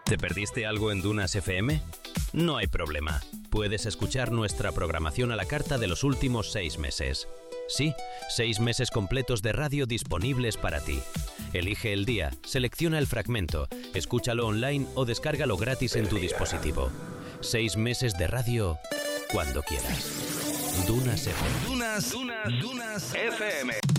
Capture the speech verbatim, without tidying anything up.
¿Te perdiste algo en Dunas F M? No hay problema. Puedes escuchar nuestra programación a la carta de los últimos seis meses. Sí, seis meses completos de radio disponibles para ti. Elige el día, selecciona el fragmento, escúchalo online o descárgalo gratis en tu dispositivo. Seis meses de radio cuando quieras. Dunas F M. Dunas, Dunas, Dunas F M.